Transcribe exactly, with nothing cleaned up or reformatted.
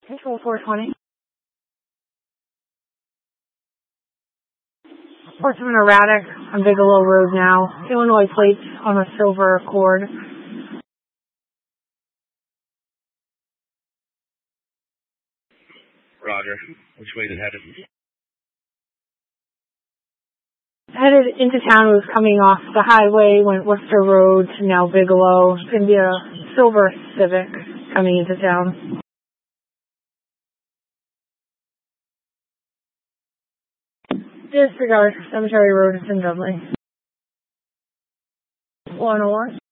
Control four twenty. Horseman erratic on Bigelow Road now. Illinois plates on a silver Accord. Roger. Which way is it headed? Headed into town, was coming off the highway, went Worcester Road to now Bigelow. It's going to be a silver Civic coming into town. Disregard Cemetery Road in Dudley. one oh one.